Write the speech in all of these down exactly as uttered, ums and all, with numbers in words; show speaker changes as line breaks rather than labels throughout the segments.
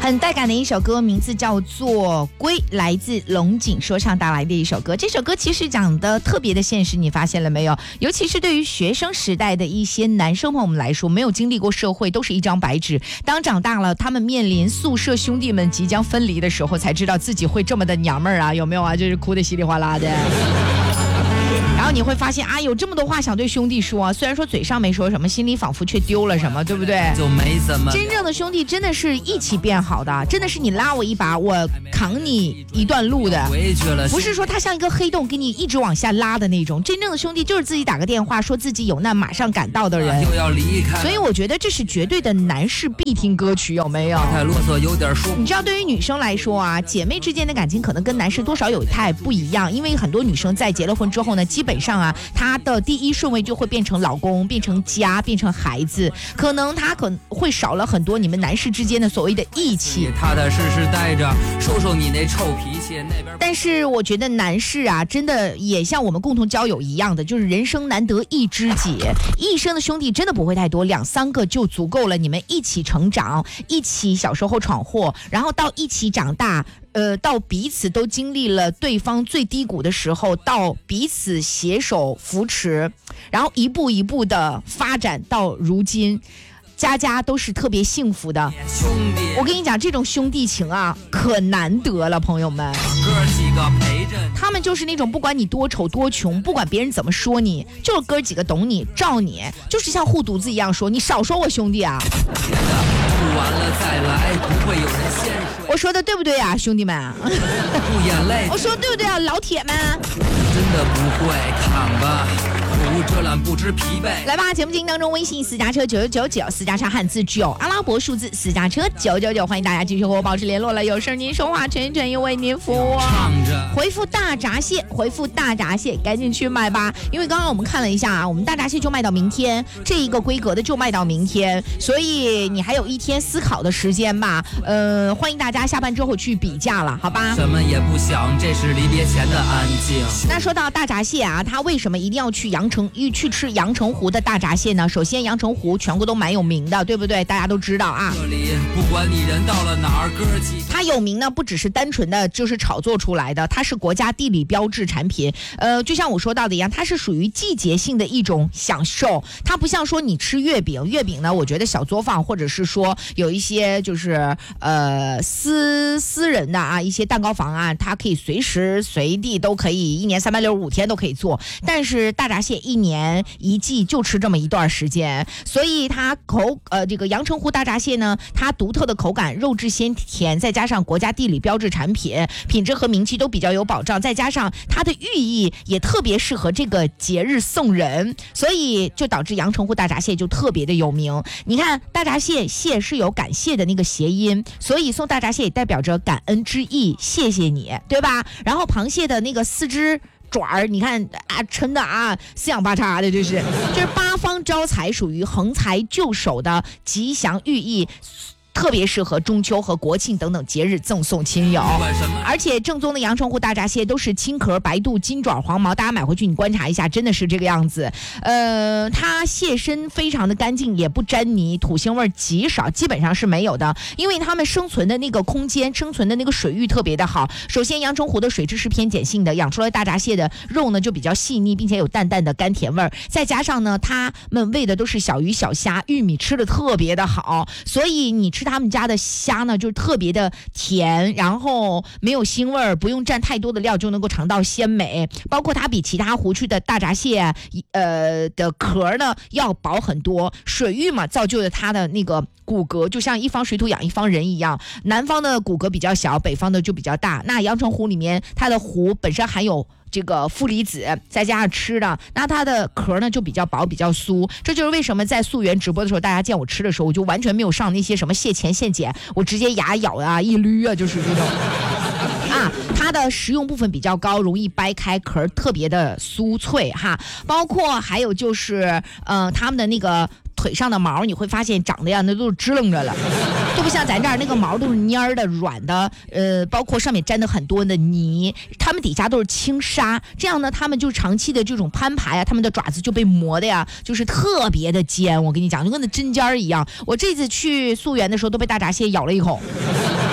很带感的一首歌，名字叫做《归》，来自龙井说唱带来的一首歌。这首歌其实讲的特别的现实，你发现了没有？尤其是对于学生时代的一些男生朋友们来说，没有经历过社会，都是一张白纸。当长大了，他们面临宿舍兄弟们即将分离的时候，才知道自己会这么的娘们儿啊，有没有啊？就是哭得稀里哗啦的。然后你会发现啊，有这么多话想对兄弟说，虽然说嘴上没说什么，心里仿佛却丢了什么，对不对？
就没怎么。
真正的兄弟真的是一起变好的，真的是你拉我一把，我扛你一段路的，不是说他像一个黑洞给你一直往下拉的那种。真正的兄弟就是自己打个电话说自己有难马上赶到的人，
又要离开。
所以我觉得这是绝对的男士必听歌曲，有没有？
太啰嗦，有点说。
你知道，对于女生来说啊，姐妹之间的感情可能跟男士多少有太不一样，因为很多女生在结了婚之后呢，基本上啊，她的第一顺位就会变成老公，变成家，变成孩子，可能她可能会少了很多你们男士之间的所谓的义气，
踏踏实实待着，收收你那臭脾气那边。
但是我觉得男士啊，真的也像我们共同交友一样的，就是人生难得一知己，一生的兄弟真的不会太多，两三个就足够了，你们一起成长，一起小时候闯祸，然后到一起长大，呃，到彼此都经历了对方最低谷的时候，到彼此携手扶持，然后一步一步的发展到如今，家家都是特别幸福的。我跟你讲，这种兄弟情啊，可难得了，朋友们。
哥几个陪着，
他们就是那种不管你多丑多穷，不管别人怎么说你，就是哥几个懂你，罩你，就是像护犊子一样说，你少说我兄弟啊。
不完了再来，不会有人先睡。
我说的对不对啊，兄弟们？
不眼泪。
我说的对不对啊，老铁们？
真的不会，扛吧。这懒不知疲惫。
来吧，节目进行当中，微信私家车九九九九，私家车汉字九，阿拉伯数字私家车九九九，欢迎大家继续和我保持联络了。有事您说话，全全又为您服务。回复大闸蟹，回复大闸蟹，赶紧去买吧。因为刚刚我们看了一下啊，我们大闸蟹就卖到明天，这一个规格的就卖到明天，所以你还有一天思考的时间吧。呃，欢迎大家下班之后去比价了，好吧？
什么也不想，这是离别前的安静。
那说到大闸蟹啊，它为什么一定要去阳澄？去吃阳澄湖的大闸蟹呢？首先，阳澄湖全国都蛮有名的，对不对？大家都知道啊。
这里不管你人到了哪儿，哥几
它有名呢，不只是单纯的就是炒作出来的，它是国家地理标志产品。呃，就像我说到的一样，它是属于季节性的一种享受。它不像说你吃月饼，月饼呢，我觉得小作坊或者是说有一些就是呃私私人的啊一些蛋糕房啊，它可以随时随地都可以，一年三百六十五天都可以做。但是大闸蟹一年一季就吃这么一段时间，所以它口呃这个阳澄湖大闸蟹呢，它独特的口感，肉质鲜甜，再加上国家地理标志产品，品质和名气都比较有保障，再加上它的寓意也特别适合这个节日送人，所以就导致阳澄湖大闸蟹就特别的有名。你看大闸蟹，蟹是有感谢的那个谐音，所以送大闸蟹也代表着感恩之意，谢谢你，对吧？然后螃蟹的那个四肢爪儿，你看啊，抻的啊，四仰八叉的，就是就是八方招财，属于横财就手的吉祥寓意。特别适合中秋和国庆等等节日赠送亲友，而且正宗的阳澄湖大闸蟹都是青壳、白肚、金爪、黄毛，大家买回去你观察一下，真的是这个样子。呃，它蟹身非常的干净，也不沾泥，土腥味极少，基本上是没有的，因为它们生存的那个空间、生存的那个水域特别的好。首先，阳澄湖的水质是偏碱性的，养出来大闸蟹的肉呢就比较细腻，并且有淡淡的甘甜味儿。再加上呢，它们喂的都是小鱼小虾，玉米吃的特别的好，所以你吃他们家的虾呢，就是特别的甜，然后没有腥味儿，不用蘸太多的料就能够尝到鲜美。包括它比其他湖区的大闸蟹，呃的壳呢要薄很多。水域嘛，造就了它的那个骨骼就像一方水土养一方人一样，南方的骨骼比较小，北方的就比较大。那阳澄湖里面，它的湖本身含有这个负离子，再加上吃的，那它的壳呢就比较薄比较酥。这就是为什么在溯源直播的时候，大家见我吃的时候，我就完全没有上那些什么蟹钳蟹碱，我直接牙咬啊一捋啊，就是这种啊。它的食用部分比较高，容易掰开，壳特别的酥脆哈。包括还有就是呃它们的那个腿上的毛，你会发现长得呀那都是支棱着了，都不像咱这儿那个毛都是蔫儿的软的，呃包括上面沾的很多的泥，它们底下都是轻纱，这样呢它们就长期的这种攀爬呀，它们的爪子就被磨的呀就是特别的尖。我跟你讲，就跟那针尖儿一样。我这次去溯源的时候都被大闸蟹咬了一口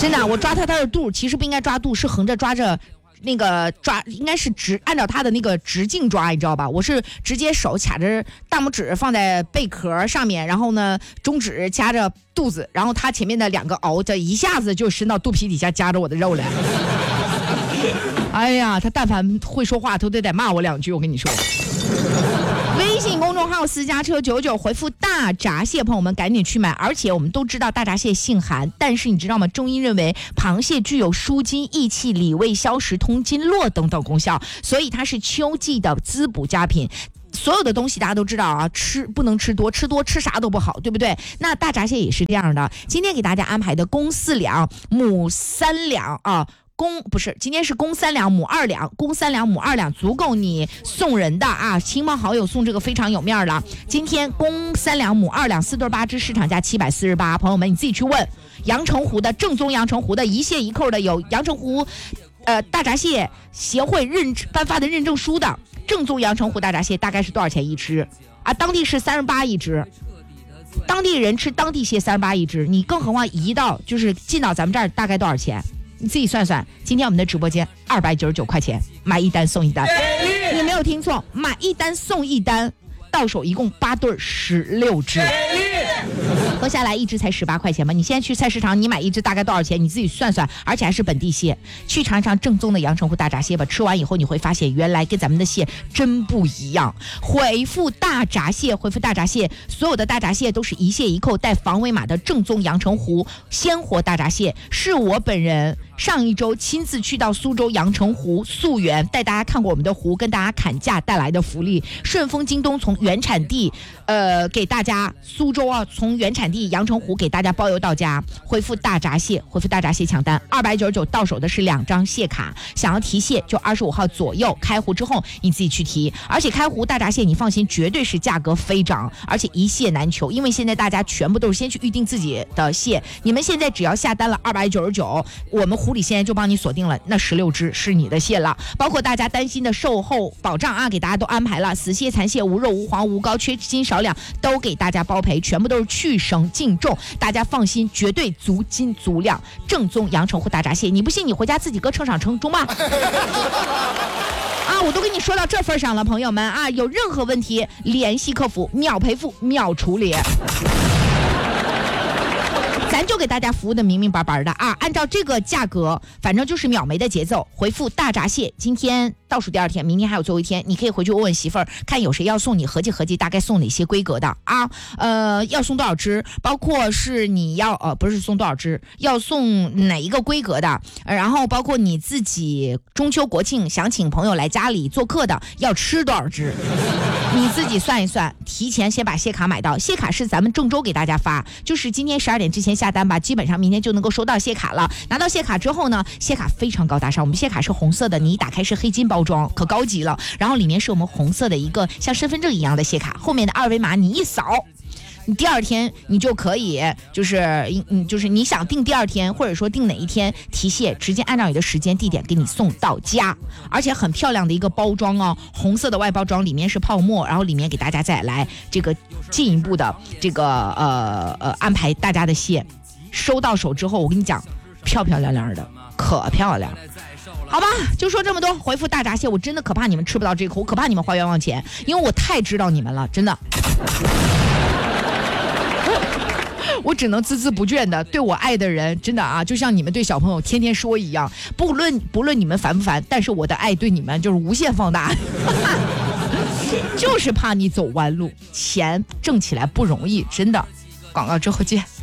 真的，我抓它它的肚，其实不应该抓肚，是横着抓着。那个抓应该是直按照它的那个直径抓，你知道吧？我是直接手卡着大拇指放在贝壳上面，然后呢中指夹着肚子，然后它前面的两个螯这一下子就伸到肚皮底下夹着我的肉了。哎呀，他但凡会说话，都得得骂我两句，我跟你说。微信公众号私家车九九回复大闸蟹，朋友们赶紧去买。而且我们都知道大闸蟹性寒，但是你知道吗？中医认为螃蟹具有舒筋益气、理胃消食、通经络等等功效，所以它是秋季的滋补佳品。所有的东西大家都知道啊，吃不能吃多，吃多吃啥都不好，对不对？那大闸蟹也是这样的。今天给大家安排的公四两、母三两啊。公不是，今天是公三两母二两，公三两母二两足够你送人的啊，亲朋好友送这个非常有面了。今天公三两母二两四对八只，市场价七百四十八，朋友们你自己去问。阳澄湖的正宗阳澄湖的一蟹一扣的，有阳澄湖呃大闸蟹协会认颁发的认证书的正宗阳澄湖大闸蟹，大概是多少钱一只啊？当地是三十八一只。当地人吃当地蟹三十八一只，你更何况移到就是进到咱们这儿大概多少钱？你自己算算，今天我们的直播间二百九十九块钱，买一单送一单，你没有听错，买一单送一单，到手一共八对十六只，合下来一只才十八块钱吧。你现在去菜市场，你买一只大概多少钱？你自己算算，而且还是本地蟹。去尝尝正宗的阳澄湖大闸蟹吧，吃完以后你会发现，原来跟咱们的蟹真不一样。回复大闸蟹，回复大闸蟹，所有的大闸蟹都是一蟹一扣带防伪码的正宗阳澄湖鲜活大闸蟹，是我本人上一周亲自去到苏州阳澄湖溯源，带大家看过我们的湖，跟大家砍价带来的福利。顺丰京东从原产地呃给大家苏州啊，从原产地阳澄湖给大家包邮到家。回复大闸蟹，回复大闸蟹抢单，二百九十九到手的是两张蟹卡，想要提蟹就二十五号左右开湖之后你自己去提。而且开湖大闸蟹你放心，绝对是价格飞涨，而且一蟹难求，因为现在大家全部都是先去预定自己的蟹，你们现在只要下单了二百九十九，我们湖里现在就帮你锁定了那十六只是你的蟹了，包括大家担心的售后保障啊，给大家都安排了，死蟹残蟹无肉无黄无膏缺斤少两都给大家包赔，全部都是去省净重，大家放心，绝对足斤足量，正宗阳澄湖大闸蟹，你不信你回家自己搁秤上称重吧。啊，我都跟你说到这份上了，朋友们啊，有任何问题联系客服，秒赔付秒处理。咱就给大家服务的明明白白的啊，按照这个价格，反正就是秒没的节奏。回复大闸蟹，今天倒数第二天，明天还有最后一天，你可以回去问问媳妇儿，看有谁要送你，合计合计大概送哪些规格的啊？呃，要送多少只？包括是你要呃不是送多少只，要送哪一个规格的？呃、然后包括你自己中秋国庆想请朋友来家里做客的，要吃多少只？你自己算一算，提前先把蟹卡买到。蟹卡是咱们郑州给大家发，就是今天十二点之前下单吧，基本上明天就能够收到蟹卡了。拿到蟹卡之后呢，蟹卡非常高大上，我们蟹卡是红色的，你一打开是黑金包装，可高级了。然后里面是我们红色的一个像身份证一样的蟹卡，后面的二维码你一扫，你第二天你就可以就是嗯就是你想定第二天或者说定哪一天提蟹，直接按照你的时间地点给你送到家，而且很漂亮的一个包装哦，红色的外包装，里面是泡沫，然后里面给大家再来这个进一步的这个呃呃安排大家的蟹，收到手之后我跟你讲漂漂亮亮的，可漂亮。好吧，就说这么多。回复大闸蟹，我真的可怕你们吃不到这口，我可怕你们花冤枉钱，因为我太知道你们了，真的。我只能孜孜不倦的对我爱的人，真的啊，就像你们对小朋友天天说一样，不论不论你们烦不烦，但是我的爱对你们就是无限放大。就是怕你走弯路，钱挣起来不容易，真的。广告之后见。